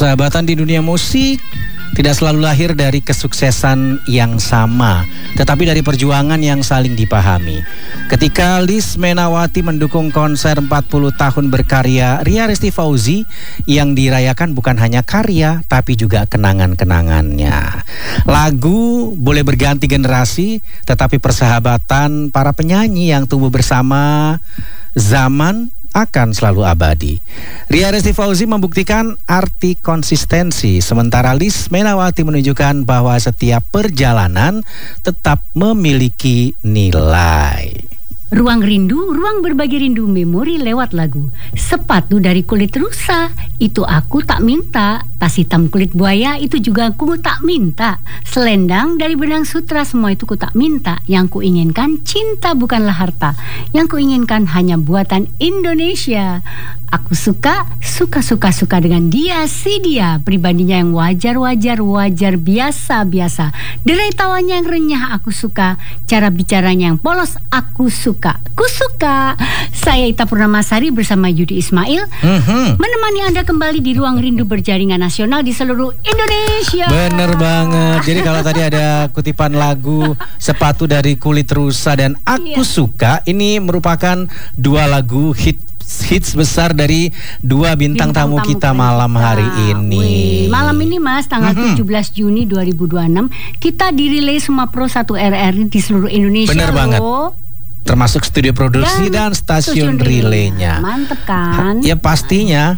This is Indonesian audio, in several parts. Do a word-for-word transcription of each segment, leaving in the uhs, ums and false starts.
Persahabatan di dunia musik tidak selalu lahir dari kesuksesan yang sama, tetapi dari perjuangan yang saling dipahami. Ketika Liz Menawati mendukung konser empat puluh tahun berkarya Ria Resti Fauzi, yang dirayakan bukan hanya karya, tapi juga kenangan-kenangannya. Lagu boleh berganti generasi, tetapi persahabatan para penyanyi yang tumbuh bersama zaman akan selalu abadi. Ria Resti Fauzi membuktikan arti konsistensi, sementara Liz Menawati menunjukkan bahwa setiap perjalanan tetap memiliki nilai. Ruang rindu, ruang berbagi rindu memori lewat lagu. Sepatu dari kulit rusa, itu aku tak minta. Tas hitam kulit buaya, itu juga aku tak minta. Selendang dari benang sutra, semua itu ku tak minta. Yang ku inginkan cinta bukanlah harta. Yang ku inginkan hanya buatan Indonesia. Aku suka, suka-suka-suka dengan dia, si dia. Pribadinya yang wajar-wajar, wajar biasa-biasa. Derai tawanya yang renyah aku suka. Cara bicaranya yang polos aku suka. Ku suka. Saya Ita Purnamasari bersama Yudi Ismail mm-hmm. menemani Anda kembali di Ruang Rindu Berjaringan Nasional di seluruh Indonesia. Bener banget. Jadi kalau tadi ada kutipan lagu Sepatu dari Kulit Rusa dan Aku yeah. Suka, ini merupakan dua lagu hit hits besar dari dua bintang, bintang tamu, tamu kita malam kita. hari ini. Wih, malam ini Mas, tanggal mm-hmm. tujuh belas Juni dua ribu dua puluh enam kita dirilai semua Pro satu R R I di seluruh Indonesia. Bener loh. banget. Termasuk studio produksi dan, dan stasiun relaynya. Mantep kan? Ha, ya pastinya.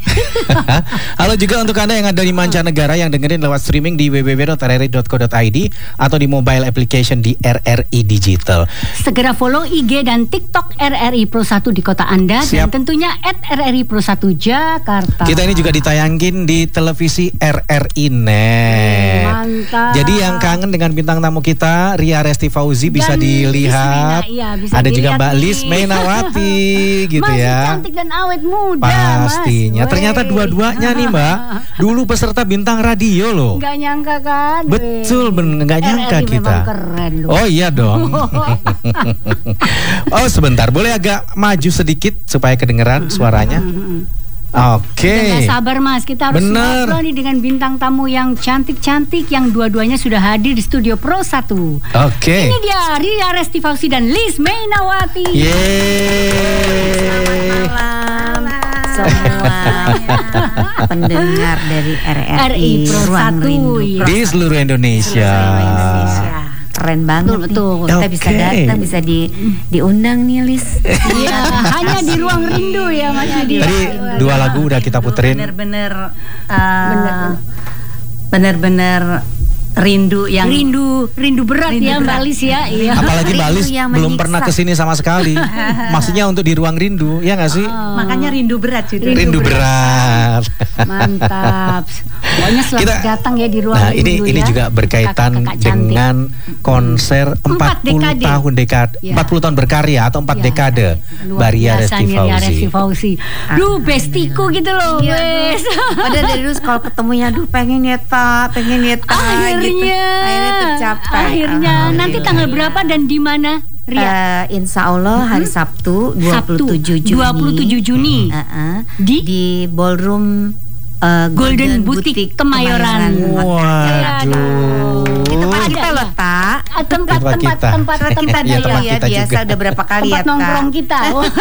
Halo juga untuk Anda yang ada di mancanegara yang dengerin lewat streaming di w w w dot r r i dot co dot i d atau di mobile application di R R I Digital. Segera follow I G dan TikTok R R I Pro satu di kota Anda. Siap. Dan tentunya at R R I Pro satu Jakarta. Kita ini juga ditayangin di televisi R R I Net. Mantap. Jadi yang kangen dengan bintang tamu kita Ria Resti Fauzi bisa dan dilihat. Iya, bisa ada juga Mbak nih. Liz Menawati gitu masih ya. Masih cantik dan awet muda. Pastinya. Mas. Ternyata dua-duanya nih Mbak, dulu peserta bintang radio loh. Gak nyangka kan? Betul, ben gak nyangka R R I kita. Keren loh. Oh iya dong. Oh sebentar, boleh agak maju sedikit supaya kedengeran suaranya. Oke. Okay. Gak sabar Mas, kita harus ngobrol nih dengan bintang tamu yang cantik-cantik, yang dua-duanya sudah hadir di studio Pro satu. Oke. Okay. Ini dia Ria Resti Fauzi dan Liz Menawati. Yeay. Selamat malam semua pendengar dari R R I Pro satu di seluruh Indonesia. Seluruh Indonesia. Keren banget betul, betul. Kita okay. bisa datang, bisa di diundang nih Liz. Iya, hanya di Ruang Rindu ya Mas Yudi. Tadi dua lagu udah kita puterin. Bener-bener uh, bener-bener rindu yang rindu rindu berat rindu ya Mbak Liz ya. Iya. Apalagi Mbak Liz belum pernah kesini sama sekali. Maksudnya untuk di Ruang Rindu, ya nggak sih? Oh. Makanya rindu berat juga. Rindu, rindu berat. berat. Mantap. Pokoknya selalu kita, datang ya di Ruang nah, Rindu. Ini ini ya. juga berkaitan Kakak-kakak dengan konser empat puluh tahun dekade, ya. empat puluh tahun berkarya atau empat ya, dekade Mbak Ria Resti Fauzi. Fauzi. Duh, bestiku gitu loh, iya, Bes. Padahal dari dulu kalau ketemunya aduh pengen nyeta, pengen nyeta Akhirnya gitu. Akhirnya tercapai. Akhirnya nanti tanggal berapa dan di mana? Ria? Uh, insya Allah hari Sabtu dua puluh tujuh Juni. dua puluh tujuh Juni. Uh-uh. Di di Ballroom uh, Golden, Golden Boutique Kemayoran. Waduh. Itu tempat kita loh, Tak. Tempat tempat tempat tempat tempat ya, ya biasa udah berapa kali tempat ya, nongkrong kita.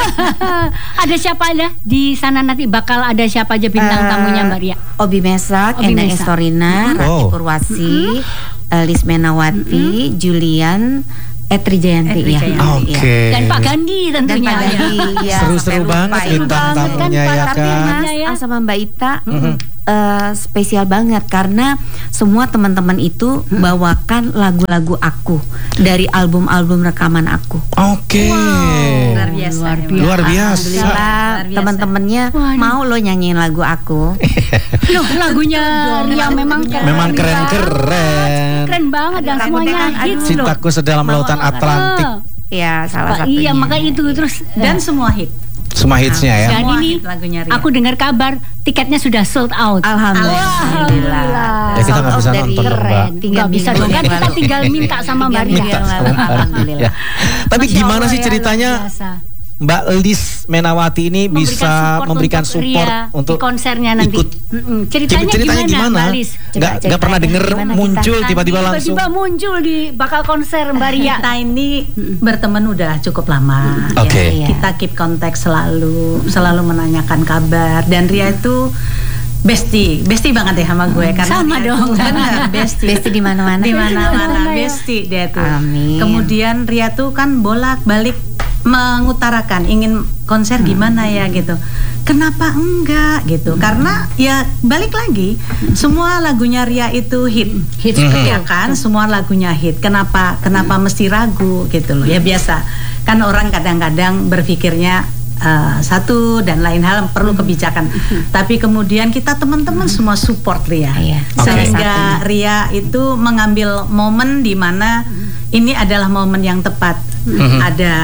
Ada siapa aja di sana nanti, bakal ada siapa aja bintang uh, tamunya Mbak Ria? Obi Mesak, Enda Estorina, mm-hmm. Rati Purwasi, mm-hmm. Liz Menawati, mm-hmm. Julian Etri Jayanti ya. Oke. Okay. Dan Pak Gandhi tentunya. Dan Pak Gandhi ya. Seru-seru banget bintang tamunya ya kan. Tapi Mas sama Mbak Ita mm-hmm. uh, spesial banget karena semua teman-teman itu mm-hmm. bawakan lagu-lagu aku dari album-album rekaman aku. Oke. Okay. Wow. Luar biasa. Luar biasa. Luar biasa. Teman-temannya mau lo nyanyiin lagu aku. Loh, lagunya Ria memang keren. Memang keren-keren. Keren banget dan semuanya hits loh. Cintaku Sedalam Lautan Atlantik. Ya, salah satunya. Iya, makanya itu terus dan semua hit. Semua hitsnya ya. Jadi ini aku dengar kabar tiketnya sudah sold out. Alhamdulillah. Alhamdulillah. Ya kita nggak bisa nonton dong Mbak. Nggak bisa dong kan kita tinggal minta sama Mbak Ria. Alhamdulillah. Tapi gimana sih ceritanya Mbak Lis Menawati ini Memberikan bisa support memberikan untuk support Ria untuk di konsernya nanti. ikut. Mm-mm. Ceritanya, Ceritanya gimana, gimana? Mbak Lis? Nggak, Coba nggak pernah ceritanya denger gimana kita? muncul tiba-tiba Nanti langsung. Tiba-tiba muncul di bakal konser Mbak Ria. Kita ini berteman udah cukup lama. Oke. Ya. Kita keep kontak selalu, selalu menanyakan kabar. Dan Ria itu bestie, bestie banget ya sama gue karena Sama dia dong. tuh bener bestie. Bestie di mana-mana. Di mana-mana ya. bestie dia tuh. Amin. Kemudian Ria tuh kan bolak-balik mengutarakan ingin konser gimana ya gitu. Kenapa enggak gitu? Karena ya balik lagi semua lagunya Ria itu hit. Hits, Ya kan? Semua lagunya hit. Kenapa kenapa mesti ragu gitu loh. Ya biasa. Kan orang kadang-kadang berpikirnya Uh, satu dan lain hal perlu kebijakan, tapi kemudian kita teman-teman semua support Ria, Iya. sehingga Oke. Ria itu mengambil momen di mana ini adalah momen yang tepat. Mhm. Ada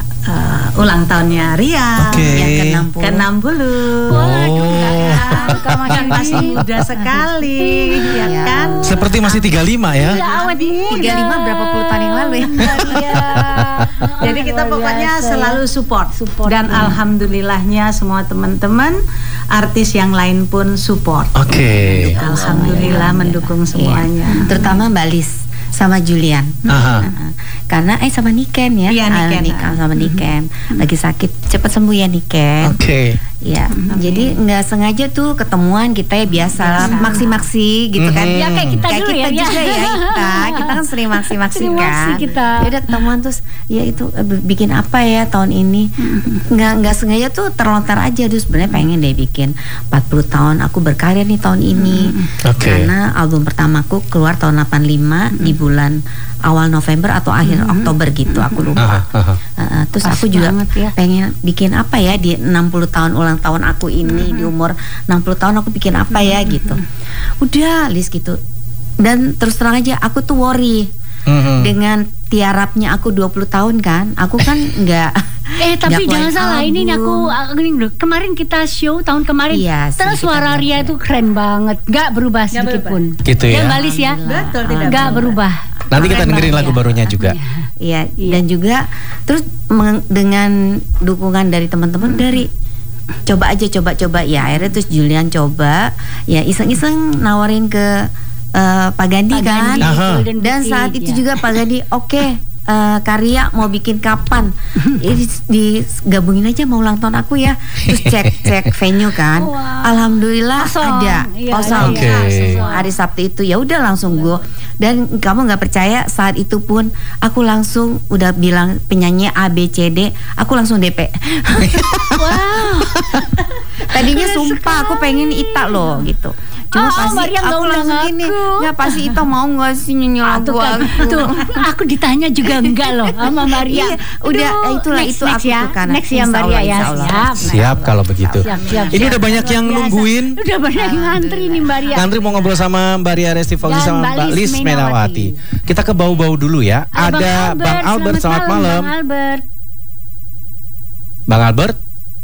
uh, ulang tahunnya Ria Oke. Yang ke enam puluh. ke enam puluh. Waduh, nggak Oh. nyangka Mas Kan masih Yudi. muda sekali, ya Iya. kan? Seperti masih tiga puluh lima ya. Iya, awet muda. tiga puluh lima berapa puluh tahun yang lalu ya? Iya. Jadi kita Luar pokoknya biasa, selalu ya. support, Support, dan ya. alhamdulillahnya semua teman-teman artis yang lain pun support. Oke. Alhamdulillah mendukung semuanya. Iya. Terutama Mbak Lis sama Julian. Aha. Heeh. Karena eh sama Niken ya. Iya, Ah, Niken. Niken sama Niken. Lagi sakit, cepat sembuh ya Niken. Oke. Iya. Jadi nggak sengaja tuh ketemuan kita ya biasa Biasa. maksi-maksi gitu kan. Mhm. Ya, kayak kita Kayak dulu kita ya, ya. juga ya kita. Kita kan sering maksi-maksi Sering maksi kan. kita. Ya udah ketemuan terus ya itu eh, bikin apa ya tahun ini. Nggak nggak sengaja tuh terlontar aja terus sebenarnya pengen deh bikin empat puluh tahun aku berkarya nih tahun ini. Oke. Karena album pertamaku keluar tahun delapan puluh lima di bulan awal November atau akhir Oktober gitu aku lupa. Aha, aha. Uh, terus Pas aku juga banget ya. pengen bikin apa ya di enam puluh tahun ulang tahun aku ini, di umur enam puluh tahun aku bikin apa ya gitu. Udah list gitu. Dan terus terang aja aku tuh worry Mhm. dengan tiarapnya aku dua puluh tahun kan. Aku kan nggak Eh tapi nggak jangan keluarin salah, ini nih aku, album. aku ini loh, kemarin kita show tahun kemarin, Iya sih, terus kita suara lihat Ria ya. itu keren banget, nggak berubah sedikit berubah. pun. Gitu ya. Mbak Lis ya, Betul, tidak nggak berubah. Nanti kita Keren dengerin banget lagu ya. barunya juga. Iya, Iya. dan juga terus meng- dengan dukungan dari teman-teman dari coba aja coba-coba ya akhirnya terus Julian coba ya iseng-iseng nawarin ke eh, Pak Gandhi Pak kan. Gandhi, Aha. Golden Dan Boutique, saat itu ya. juga Pak Gandhi oke eh, Karya mau bikin kapan? Ini digabungin aja mau ulang tahun aku ya. Terus cek cek venue kan. Wow. Alhamdulillah Kosong. ada Iya, kosong. Oke. iya, Hari Sabtu itu ya udah langsung gue. Dan kamu nggak percaya saat itu pun aku langsung udah bilang penyanyi A B C D, aku langsung D P. Wow. Tadinya sumpah aku pengen Ita loh gitu. Cuma Oh, pasti Maria nggak aku undang langsung gini, aku. nggak pasti Ita mau nggak sih nyanyi Ah, lagu tuh kan, aku. tuh, aku ditanya juga enggak loh sama Maria. Iya, udah, Aduh, itulah, next, itu next aku ya. tuh kan. Next ya Insya Maria Allah, ya. insya Allah. Siap. Siap kalau begitu. Siap, siap, Ini siap. udah banyak yang Luar biasa. nungguin. Udah banyak yang ngantri nih Mbak Ria. Ngantri mau ngobrol sama Mbak Ria Resti Fauzi Dan sama Mbak Mbak Lis Lis Menawati. Menawati. Kita ke bau-bau dulu ya. Ada Bang Albert, selamat malam. Bang Albert. Bang Albert.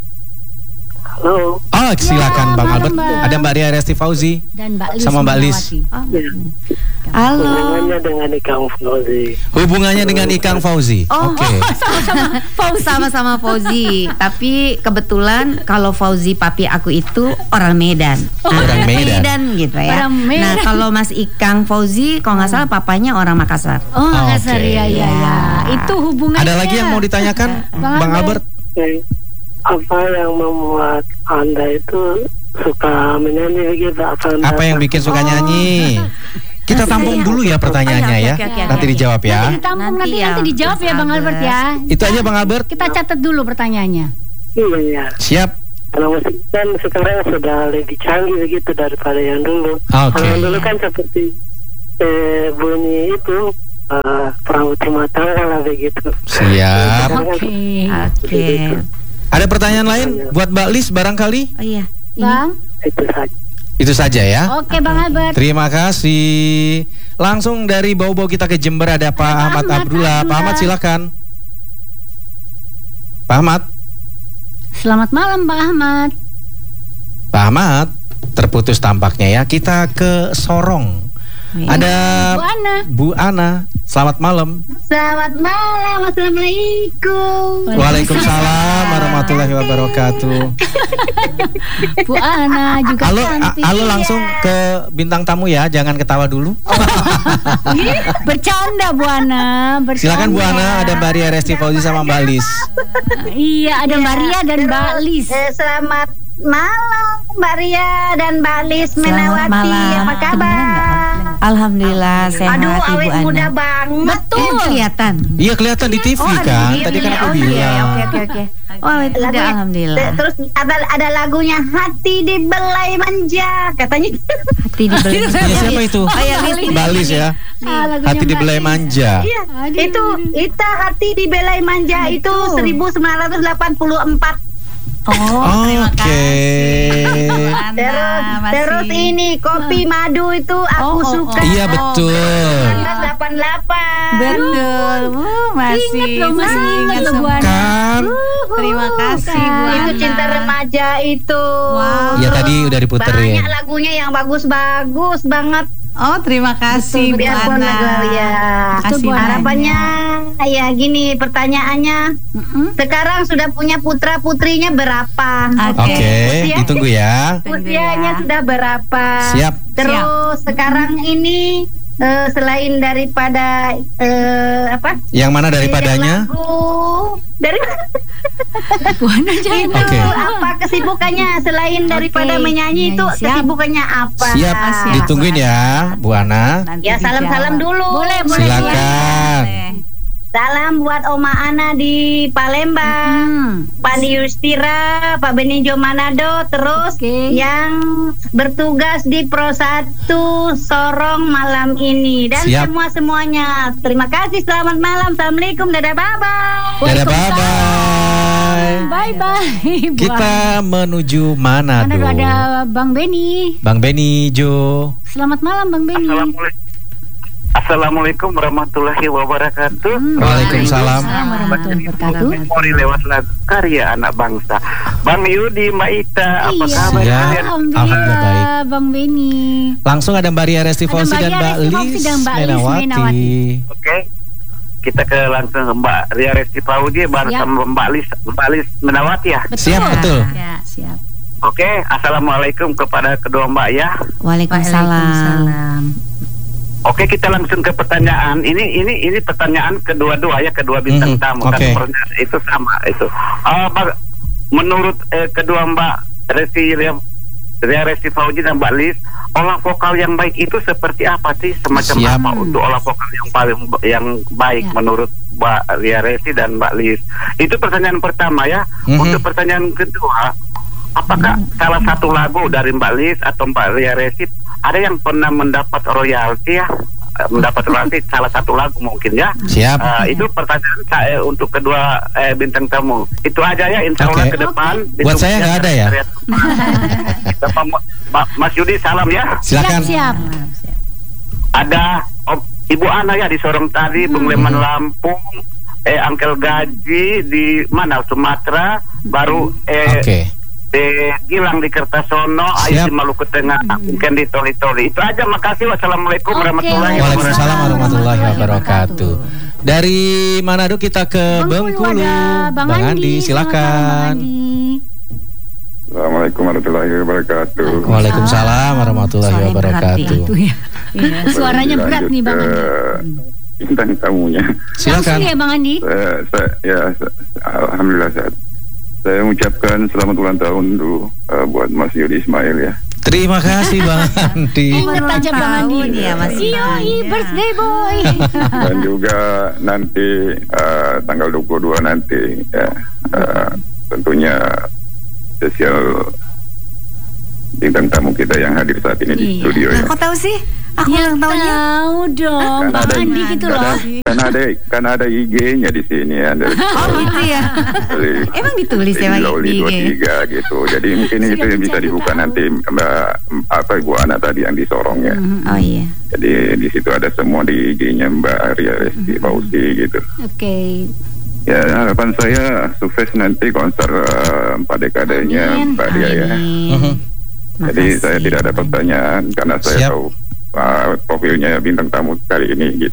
Halo. Oh, silakan Ya, Bang malam, Albert. Bang. Ada Mbak Ria Resti Fauzi Dan Mbak Lis sama Mbak Lis. Menawati. Oh, Ya. halo. Hubungannya dengan Ikang Fauzi. Hubungannya dengan Ikang Fauzi. Oh. Oke. Fauzi sama-sama Fauzi. Tapi kebetulan kalau Fauzi papi aku itu orang Medan. Nah, Orang Medan. gitu ya. Orang Medan. Nah, kalau Mas Ikang Fauzi kalau nggak salah papanya orang Makassar. Oh, Makassar Oke. ya, ya, ya. Itu hubungannya. Ada lagi yang mau ditanyakan, Bang Bang Albert? Albert? Eh, apa yang membuat Anda itu suka menyanyi begitu? Apa, anda Apa yang bikin suka nyanyi? Kita tampung dulu ya pertanyaannya Oh, ya. oke, oke, oke, Nanti oke. dijawab ya. Nanti ditampung, Nanti nanti, ya, nanti dijawab ya Mas Bang Albert Albert. ya. Itu aja Bang Albert. Kita catat dulu pertanyaannya. Iya, iya. Siap. Karena musik kan sekarang sudah lebih canggih begitu daripada yang dulu. Oke. Kalau yang dulu kan seperti eh, bunyi itu eh, perahu rumah tangga lah begitu. Siap. Oke. Oke. Ada pertanyaan lain buat Mbak Lis barangkali? Oh iya. Ini Bang. Itu saja. Itu saja ya. Oke Bang Albert. Terima kasih. Langsung dari bau-bau kita ke Jember ada Pak Ahmad Ahmad Abdullah. Pak Ahmad silakan. Pak Ahmad. Selamat malam Pak Ahmad. Pak Ahmad terputus tampaknya ya. Kita ke Sorong. Iya. Ada Bu Ana. Bu Ana. Selamat malam. Selamat malam, assalamualaikum. Waalaikumsalam warahmatullahi wabarakatuh. Bu Ana juga Halo, cantik. a- halo langsung ke bintang tamu ya, jangan ketawa dulu. Bercanda Bu Ana, bercanda. Silakan Bu Ana, ada Mbak Ria Resti Fauzi sama Mbak Lis. Iya, ada Mbak Ria dan Mbak Lis. Eh, selamat malam Mbak Ria dan Mbak Lis Selamat Menawati. malam. Apa kabar? Alhamdulillah sehat Aduh, Ibu awet Ana. muda banget. Betul. Eh, kelihatan. Iya kelihatan di T V Oh, ada kan, di tadi T V. kan aku Oh, bilang. iya, iya, oke oke oke. Oh, itu udah Lagunya- alhamdulillah. Terus ada ada lagunya Hati Dibelai Manja katanya. Hati dibeli. Iya siapa itu? Kayak Lis. Mbak Lis ya. Ah, lagunya Hati Mbak dibelai Lis. manja. Iya, Aduh. itu Ita Hati Dibelai Manja itu Itu. seribu sembilan ratus delapan puluh empat. Oh, terima Oke. kasih. Bu Ana, Terus masih. terus ini kopi madu itu aku Oh, oh, suka. oh. Iya betul. seribu sembilan ratus delapan puluh delapan. Betul. Uh, masih. Ingat loh, masih ingat loh, Bu Ana. Kan? Terima kasih Bu Ana. Itu cinta remaja itu. Wow. Iya tadi udah diputerin. Banyak lagunya yang bagus-bagus banget. Oh, terima kasih Bu Biarpun Ana. lagu ya. Kasih Bu Ana. Harapannya ya gini pertanyaannya. Mm-mm. Sekarang sudah punya putra putrinya berapa? Oke. Oke, Usia- ditunggu ya. Tunggu Usianya ya. sudah berapa? Siap. Terus sekarang ini eh, selain daripada eh, apa? Yang mana daripadanya? Lagu dari Bu Ana jangan. itu Oke. apa kesibukannya selain daripada Oke. menyanyi itu Siap. kesibukannya apa? Siap, Siap. ditungguin ya, Bu Ana. Nanti Ya salam-salam dijawab. dulu. Boleh, boleh. Silakan. Boleh. Salam buat Oma Ana di Palembang, Hmm. Pak Yustira, Pak Benijo Manado, terus Oke. yang bertugas di Pro satu Sorong malam ini dan Siap. semua semuanya. Terima kasih, selamat malam, assalamualaikum, dadah, bye bye. Dadah, bye-bye. Bye bye. Kita menuju Manado. Manado ada Bang Beni. Bang Beni Jo. Selamat malam Bang Beni. Assalamualaikum. Assalamualaikum warahmatullahi wabarakatuh. Hmm. Waalaikumsalam. Assalamualaikum warahmatullahi wabarakatuh. Memori lewat lagu karya anak bangsa. Bang Yudi, Mbak Ita, apa Iya, kabar Ya. kalian? Alhamdulillah Alhamdulillah baik. Bang Beni. Langsung ada Mbak Ria Resti Ada Fauzi Mbak dan Ria Mbak Resti Fauzi Lis dan Mbak Lis Menawati. Menawati. Oke. Kita ke langsung ke Mbak Ria Resti Fauzi bersama Mbak Lis, Mbak Lis Menawati ya. Siap, betul. Ya, siap. Oke, assalamualaikum kepada kedua Mbak ya. Waalaikumsalam. Oke, kita langsung ke pertanyaan. Ini ini ini pertanyaan kedua-dua ya, kedua bintang Mhm, tamu. oke. Kan pertanyaan itu sama itu. Uh, bag- menurut eh, kedua Mbak Resti Ria Ria Resti Fauzi dan Mbak Lis, olah vokal yang baik itu seperti apa sih? Semacam Siap. apa untuk olah vokal yang paling yang baik Ya. menurut Mbak Ria Resti dan Mbak Lis? Itu pertanyaan pertama ya. Mhm. Untuk pertanyaan kedua, apakah salah satu lagu dari Mbak Lis atau Mbak Ria Resti ada yang pernah mendapat royalti ya? Eh, mendapat royalti salah satu lagu mungkin ya. Siap. Eh, itu pertanyaan saya untuk kedua eh, bintang tamu. Itu aja ya, insya Allah Oke. ke depan. Buat saya nggak ada ya? Bapak Ma- Mas Yudi salam ya. Silakan. Siap, siap. Ada Om- Ibu Ana ya di Sorong tadi, Bung Leman Lampung, eh Angkel Gaji di mana Sumatera, baru eh Oke. di Gilang di Kertasono, Ayu Siap. di Maluku Tengah, mungkin di Toli-Toli. Itu aja, makasih. Wassalamualaikum Oke, warahmatullahi Waalaikumsalam wabarakatuh. warahmatullahi wabarakatuh. Dari Manado kita ke Bengkulu Bengkulu. ada Bang, Andi. Selamat malam, Bang silakan. Andi. Assalamualaikum warahmatullahi wabarakatuh. Waalaikumsalam warahmatullahi Suaranya berat wabarakatuh. Itu ya. Suaranya Baru berat nih Bang dilanjut Andi. ke Bintang tamunya. Silakan. Langsung ya Bang Andi. Saya, saya, ya, saya, alhamdulillah sehat. Saya mengucapkan selamat ulang tahun dulu uh, buat Mas Yudi Ismail ya. Terima kasih Bang Andi. Ingat aja Bang Andi. Tahun ya, Mas Iya, Andi. birthday boy. Dan juga nanti uh, tanggal dua puluh dua nanti ya, uh, tentunya spesial bintang tamu kita yang hadir saat ini di Iya. studio Nah, ya. kok tahu sih? Aku Ya ulang tahunnya. tahu dong, Kan Bang ada- Andi gitu kan loh. ada, kan ada kan ada I G-nya di sini ya. Dari, Oh gitu ya. dari, Emang ditulis ya Bang Loli di dua I G? tiga gitu. Jadi mungkin Sudah itu yang bisa mencari dibuka tahu. nanti Mbak apa Ibu Ana tadi yang di Sorong ya. Oh iya. Jadi di situ ada semua di I G-nya Mbak Ria Resti Fauzi gitu. Oke. Ya harapan saya sukses nanti konser uh, empat dekadenya Amin. Mbak Ria ya. Amin. Mhm. Jadi Makasih. saya tidak ada pertanyaan karena saya Siap. tahu uh, profilnya bintang tamu kali ini gitu.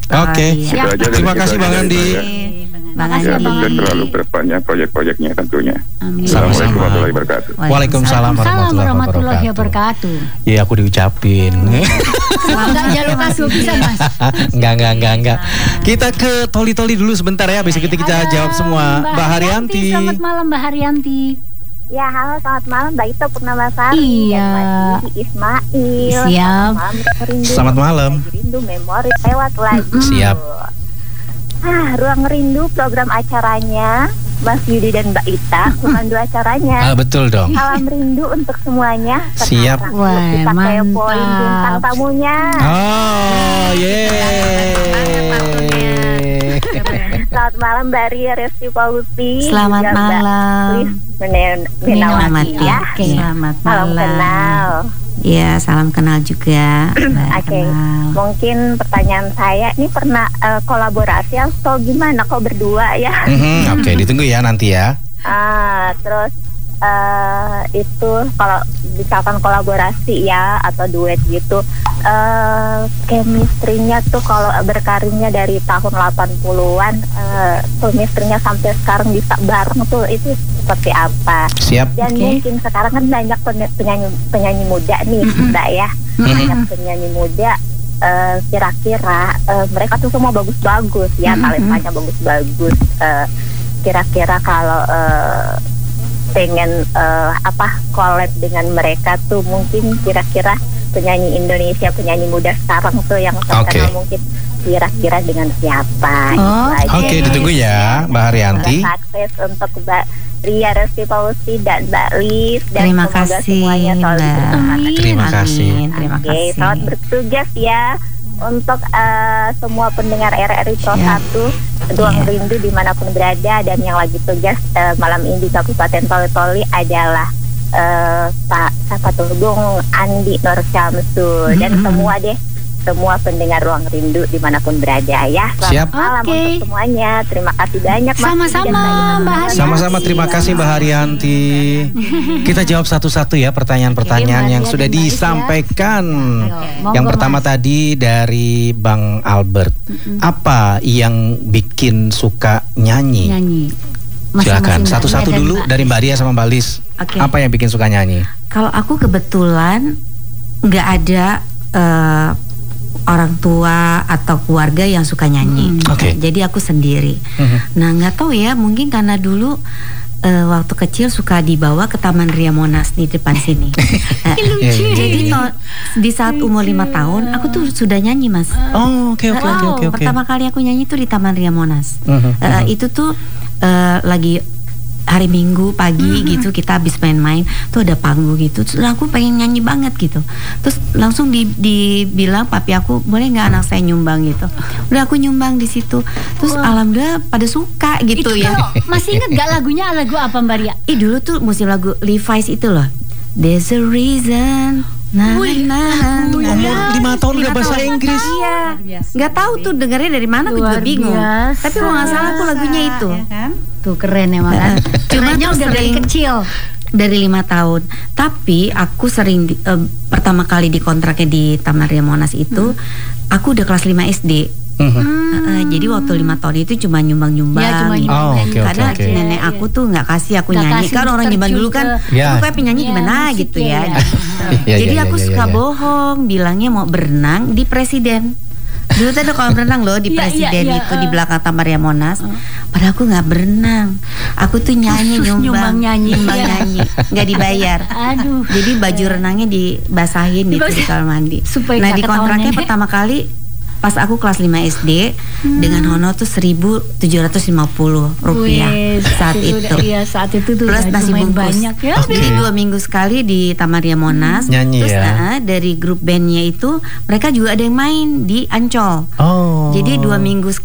Oke. iya. Itu aja dari Terima kita kasih aja Bang dari Andi. saya. Bang Ya, Andi. sukses selalu ke depannya proyek-proyeknya tentunya. Amin. Assalamualaikum Sama-sama. warahmatullahi wabarakatuh. Waalaikumsalam warahmatullahi warahmatullahi wabarakatuh. wabarakatuh. Ya aku diucapin. Enggak jalur kasus bisa Mas. Enggak, enggak, enggak, enggak. Kita ke Toli-Toli dulu sebentar ya, habis itu kita Halo, jawab semua. Mbak Haryanti. Selamat malam Mbak Haryanti. Ya, halo, selamat malam Mbak Ito Purnamasari Iya. dan Mas Didi Ismail. Siap. Selamat malam, Rindu. Selamat malam. Rindu memori lewat lagi. Siap. Ah, Ruang Rindu program acaranya Mas Yudi dan Mbak Ita, pemandu acaranya. Ah, betul dong. Salam rindu untuk semuanya. Siap. Sekarang Wah, kita kepoin mantap. bintang tamunya. Oh, yeay. Selamat malam Mbak Ria Resti Pausi. Selamat juga Mbak malam. Lis Men- Minawati. Menawati ya. Oke. Selamat Salam malam. kenal. Iya, salam kenal juga. Mbak Oke, kenal. mungkin pertanyaan saya ini pernah eh, kolaborasi atau gimana kok berdua ya? Mhm, Oke, ditunggu ya nanti ya. Ah, terus eh, itu kalau misalkan kolaborasi ya atau duet gitu, eh chemistry-nya tuh kalau berkarirnya dari tahun delapan puluhan, eh, chemistry-nya sampai sekarang bisa bareng tuh itu seperti apa? Siap. Dan Oke. mungkin sekarang kan banyak pen- penyanyi penyanyi muda nih, Mbak ya, banyak penyanyi muda. eh, kira-kira eh, mereka tuh semua bagus-bagus ya, talentanya bagus-bagus. Eh, kira-kira kalau eh, pengen eh, apa collab dengan mereka tuh mungkin kira-kira penyanyi Indonesia, penyanyi muda sekarang tuh yang terkenal Oke. mungkin kira-kira dengan siapa? Oh, Gitu aja. Oke, ditunggu ya, Mbak Haryanti. Semoga sukses untuk Mbak Ria Resti Pausi dan Mbak Lis dan Terima semoga kasih, semuanya selalu Mbak. bersemangat. Terima kasih. Amin, terima Oke, kasih. selamat bertugas ya untuk eh, semua pendengar R R I Pro Siap. satu Ruang Iya. Rindu dimanapun berada, dan yang lagi tugas eh, malam ini di Kabupaten Toli-Toli adalah eh, Pak siapa tuh Bung Andi Nur Syamsul dan semua deh semua pendengar Ruang Rindu dimanapun berada ya. Selamat Siap. malam Oke. untuk semuanya. Terima kasih banyak Mas Sama-sama, Didi dan Mbak Ita. Mbak Haryanti. Sama-sama, terima kasih Mbak Haryanti. Kita jawab satu-satu ya pertanyaan-pertanyaan Oke, yang Mbak sudah Ria dan Mbak Lis ya. disampaikan. Monggo, Yang pertama Mas. tadi dari Bang Albert. Apa yang bikin suka nyanyi? Nyanyi. Silakan Masing-masing, Mbak satu-satu Ria dan dulu Mbak dari Lis. Mbak Ria sama Mbak Lis. Oke. Apa yang bikin suka nyanyi? Kalau aku kebetulan nggak ada eh, orang tua atau keluarga yang suka nyanyi. Hmm, oke. Jadi aku sendiri. Mhm. Nah, nggak tahu ya, mungkin karena dulu eh, waktu kecil suka dibawa ke Taman Ria Monas di depan sini. Eh, Iya, iya, Jadi iya. to- di saat umur lima tahun aku tuh sudah nyanyi, Mas. Oh, oke oke oke oke oke. Pertama kali aku nyanyi tuh di Taman Ria Monas. Mhm, Eh, mhm. Itu tuh eh, lagi hari Minggu pagi gitu, kita habis main-main tuh ada panggung gitu, terus aku pengen nyanyi banget gitu, terus langsung di, dibilang papi aku, boleh nggak anak saya nyumbang gitu. Udah aku nyumbang di situ, terus alhamdulillah pada suka gitu Itu ya. kalau masih inget gak lagunya, lagu apa Mbak Ria? Ih, dulu tuh musim lagu Levi's itu loh, There's a Reason. Nah, Wih, nah, nah, Umur nah. lima tahun udah Lima bahasa tahun. Inggris. Iya, nggak tahu tuh dengarnya dari mana, aku juga Luar bingung. biasa. Tapi kalau nggak salah aku lagunya itu. Ya kan? Tuh keren emang kan. Cuma Kerennya tuh udah dari sering- kecil. Dari lima tahun. Tapi aku sering di- eh, pertama kali dikontraknya di Taman Ria Monas itu, aku udah kelas lima S D. Mhm. Eh, eh, jadi waktu lima tahun itu cuma nyumbang-nyumbang. Ya, cuma gitu. Oh, nyumbang. oke, oke, Karena oke. nenek aku tuh nggak kasih aku Nggak nyanyi. kasih Kan untuk orang zaman terjun dulu kan, ke- Ya. lu kayak penyanyi Ya, gimana musik gitu ya, ya. ya. Iya, Jadi iya, aku iya, suka iya. bohong, bilangnya mau berenang di Presiden. Dulu tuh ada kolam renang loh di Iya, iya, Presiden iya, itu eh. di belakang Taman Ria Monas. Padahal aku nggak berenang. Aku tuh nyanyi Khusus nyumbang, nyumbang nyanyi, nyumbang iya. nyanyi, nggak dibayar. Aduh. Jadi baju renangnya dibasahin gitu di kamar mandi. Supaya Nah, nggak di kontraknya ketahuan pertama kali pas aku kelas lima S D dengan honor tuh seribu tujuh ratus lima puluh rupiah Wih, saat itu. udah- Iya, saat itu tuh Plus udah nasi lumayan bungkus. banyak ya. Oke. Jadi dua minggu sekali di Taman Ria Monas. Nyanyi Terus ya. nah, dari grup bandnya itu mereka juga ada yang main di Ancol. Oh. Jadi dua minggu